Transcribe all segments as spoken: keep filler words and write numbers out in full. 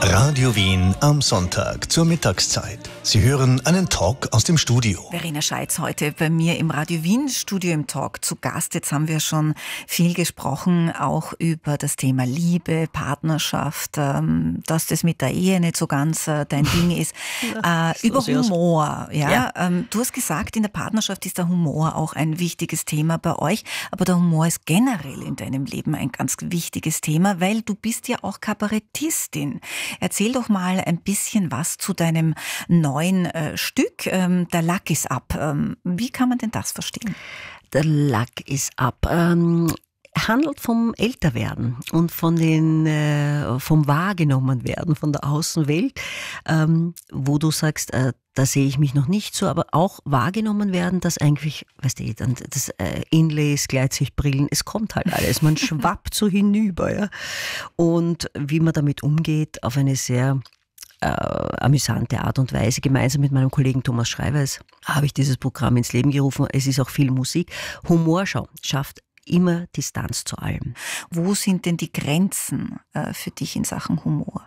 Radio Wien am Sonntag zur Mittagszeit. Sie hören einen Talk aus dem Studio. Verena Scheitz heute bei mir im Radio Wien Studio im Talk zu Gast. Jetzt haben wir schon viel gesprochen, auch über das Thema Liebe, Partnerschaft, ähm, dass das mit der Ehe nicht so ganz äh, dein Ding ist. Ja, äh, über Humor. Ja? ja. Ähm, du hast gesagt, in der Partnerschaft ist der Humor auch ein wichtiges Thema bei euch. Aber der Humor ist generell in deinem Leben ein ganz wichtiges Thema, weil du bist ja auch Kabarettistin. Erzähl doch mal ein bisschen was zu deinem neuen äh, Stück, ähm, Der Lack ist ab. Ähm, wie kann man denn das verstehen? Der Lack ist ab. Ähm handelt vom Älterwerden und von den, äh, vom Wahrgenommenwerden, von der Außenwelt, ähm, wo du sagst, äh, da sehe ich mich noch nicht so, aber auch wahrgenommen werden, dass eigentlich, weißt du, dann das äh, Inlays, Gleitsichtbrillen, es kommt halt alles, man schwappt so hinüber, ja. Und wie man damit umgeht, auf eine sehr äh, amüsante Art und Weise. Gemeinsam mit meinem Kollegen Thomas Schreiwers habe ich dieses Programm ins Leben gerufen. Es ist auch viel Musik. Humor, schau, schafft immer Distanz zu allem. Wo sind denn die Grenzen äh, für dich in Sachen Humor?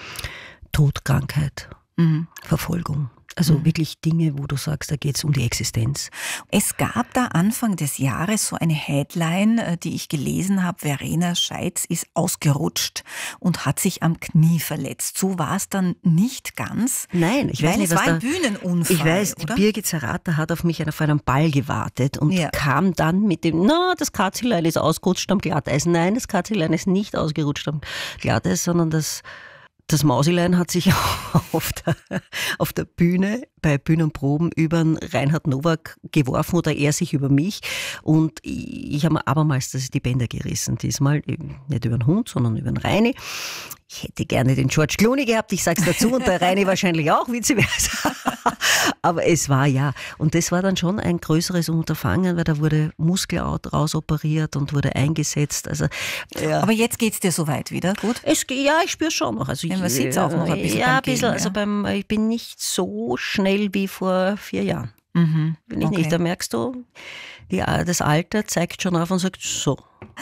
Tod, Krankheit, mhm. Verfolgung. Also mhm. wirklich Dinge, wo du sagst, da geht es um die Existenz. Es gab da Anfang des Jahres so eine Headline, die ich gelesen habe, Verena Scheitz ist ausgerutscht und hat sich am Knie verletzt. So war es dann nicht ganz. Nein, ich weiß weil nicht, es was war ein da, Bühnenunfall. Ich weiß, oder? Die Birgit Zerratta hat auf mich auf einem Ball gewartet und ja. kam dann mit dem, na, das Katzelein ist ausgerutscht am Glatteis. Nein, das Katzelein ist nicht ausgerutscht am Glatteis, sondern das Das Mausilein hat sich auf der, auf der Bühne bei Bühnenproben über den Reinhard Nowak geworfen oder er sich über mich. Und ich, ich habe mir abermals das die Bänder gerissen. Diesmal nicht über den Hund, sondern über den Reini. Ich hätte gerne den George Clooney gehabt, ich sag's dazu, und der Reini wahrscheinlich auch, vice versa. Aber es war ja, und das war dann schon ein größeres Unterfangen, weil da wurde Muskel rausoperiert und wurde eingesetzt. Also, ja. Aber jetzt geht's dir soweit wieder, gut? Es, ja, ich spüre schon noch. Also ja, man ich, sieht's auch noch ein bisschen. Ja, beim ein bisschen. Gehen, also ja. beim, ich bin nicht so schnell wie vor vier Jahren. Mhm. Bin ich okay. nicht. Da merkst du, die, das Alter zeigt schon auf und sagt so.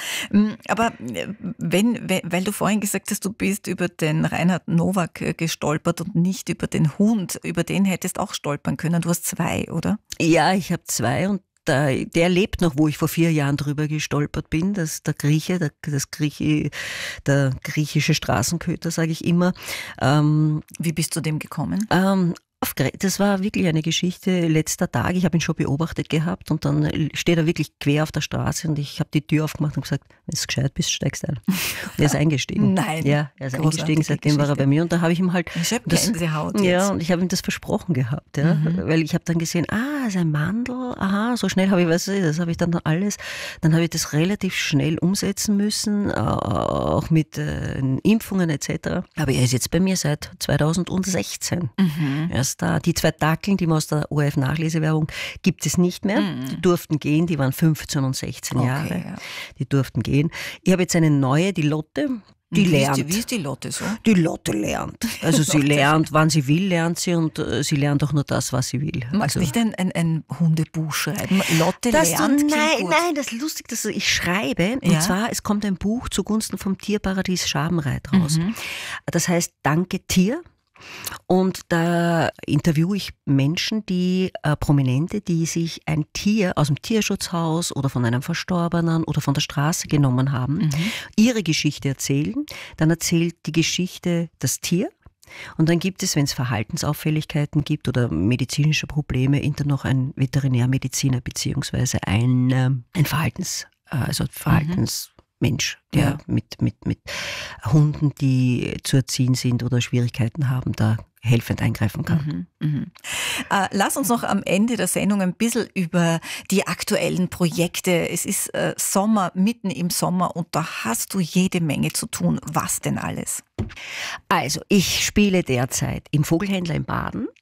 Aber wenn, weil du vorhin gesagt hast, du bist über den Reinhard Nowak gestolpert und nicht über den Hund, über den hättest auch stolpern können. Du hast zwei, oder? Ja, ich habe zwei und der, der lebt noch, wo ich vor vier Jahren drüber gestolpert bin. Das, der Grieche, der, das Grieche, der griechische Straßenköter, sage ich immer. Ähm, Wie bist du dem gekommen? Ähm, Das war wirklich eine Geschichte letzter Tag. Ich habe ihn schon beobachtet gehabt und dann steht er wirklich quer auf der Straße und ich habe die Tür aufgemacht und gesagt, wenn du gescheit bist, steigst ein. Und er ist eingestiegen. Nein. Ja, er ist eingestiegen, seitdem war er bei mir und da habe ich ihm halt ich habe das, Gänsehaut jetzt. Ja, und ich habe ihm das versprochen gehabt, ja, mhm. weil ich habe dann gesehen, ah, sein Mandel, aha, so schnell habe ich, was das habe ich dann alles, dann habe ich das relativ schnell umsetzen müssen, auch mit äh, Impfungen et cetera. Aber er ist jetzt bei mir seit zweitausendsechzehn. Mhm. Erst da. Die zwei Dackeln, die man aus der O R F-Nachlesewerbung, gibt es nicht mehr. Mhm. Die durften gehen, die waren fünfzehn und sechzehn okay, Jahre. Ja. Die durften gehen. Ich habe jetzt eine neue, die Lotte. Die wie lernt. Ist die, wie ist die Lotte so? Die Lotte lernt. Also sie lernt, wann sie will, lernt sie und äh, sie lernt auch nur das, was sie will. Magst du also, nicht ein, ein, ein Hundebuch schreiben? Lotte dass lernt. Du, nein, nein, das ist lustig, dass ich schreibe. Ja? Und zwar, es kommt ein Buch zugunsten vom Tierparadies Schabenreit raus. Mhm. Das heißt Danke Tier. Und da interviewe ich Menschen, die äh, Prominente, die sich ein Tier aus dem Tierschutzhaus oder von einem Verstorbenen oder von der Straße genommen haben, mhm. ihre Geschichte erzählen. Dann erzählt die Geschichte das Tier. Und dann gibt es, wenn es Verhaltensauffälligkeiten gibt oder medizinische Probleme, hinter noch ein Veterinärmediziner beziehungsweise ein, äh, ein Verhaltens, äh, also Verhaltens mhm. Mensch, der ja. mit, mit, mit Hunden, die zu erziehen sind oder Schwierigkeiten haben, da helfend eingreifen kann. Mhm, mhm. Äh, lass uns noch am Ende der Sendung ein bisschen über die aktuellen Projekte. Es ist äh, Sommer, mitten im Sommer und da hast du jede Menge zu tun. Was denn alles? Also, ich spiele derzeit im Vogelhändler in Baden.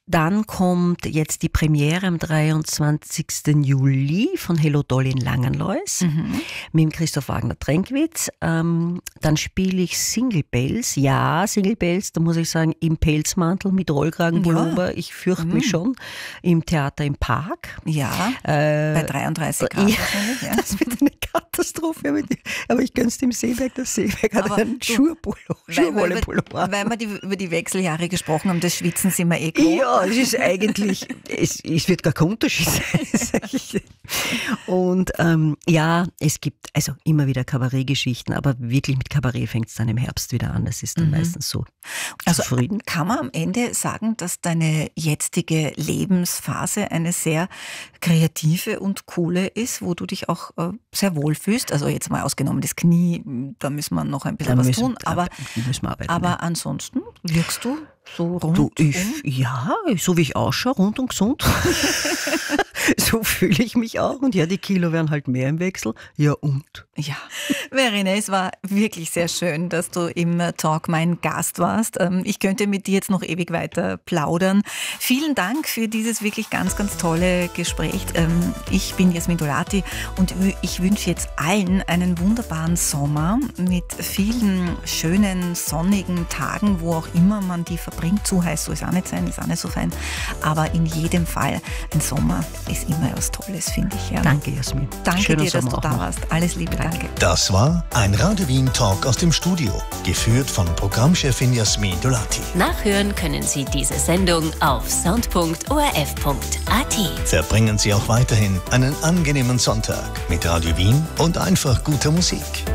Dann kommt jetzt die Premiere am dreiundzwanzigsten Juli von Hello Dolly in Langenlois mhm. mit dem Christoph Wagner-Tränkwitz. Ähm, dann spiele ich Single Bells. Ja, Single Bells, da muss ich sagen, im Pelzmantel mit Rollkragenpullover. Ja. Ich fürchte mhm. mich schon. Im Theater im Park. Ja, äh, bei dreiunddreißig Grad ja, wahrscheinlich. Ja. Das wird eine Katastrophe. Aber ich gönn's dem Seeberg. Der Seeberg hat einen Schurpullover. Weil, weil, weil wir die, über die Wechseljahre gesprochen haben, das Schwitzen sind wir eh gewohnt. Ja, es ist eigentlich, es, es wird gar kein Unterschied sein, sag ich. Und ähm, ja, es gibt also immer wieder Kabarettgeschichten, aber wirklich mit Kabarett fängt es dann im Herbst wieder an. Das ist dann mhm. meistens so also zufrieden. Kann man am Ende sagen, dass deine jetzige Lebensphase eine sehr kreative und coole ist, wo du dich auch äh, sehr wohl fühlst? Also jetzt mal ausgenommen das Knie, da müssen wir noch ein bisschen da was müssen, tun, aber, müssen wir arbeiten, aber ja. ansonsten wirkst du so rund du, ich, ja, so wie ich ausschaue, rund und gesund. So fühle ich mich auch. Und ja, die Kilo werden halt mehr im Wechsel. Ja, und? Ja, Verena, es war wirklich sehr schön, dass du im Talk mein Gast warst. Ich könnte mit dir jetzt noch ewig weiter plaudern. Vielen Dank für dieses wirklich ganz, ganz tolle Gespräch. Ich bin Jasmin Dolati und ich wünsche jetzt allen einen wunderbaren Sommer mit vielen schönen, sonnigen Tagen, wo auch immer man die verbringt. Zu heiß soll es auch nicht sein, ist auch nicht so fein. Aber in jedem Fall, ein Sommer ist immer was Tolles, finde ich. Ja. Danke, Jasmin. Danke Schöner dir, dass Sommer du da warst. Alles Liebe, danke. danke. Das war ein Radio Wien Talk aus dem Studio, geführt von Programmchefin Jasmin Dolati. Nachhören können Sie diese Sendung auf sound punkt o r f punkt a t. Verbringen Sie auch weiterhin einen angenehmen Sonntag mit Radio Wien und einfach guter Musik.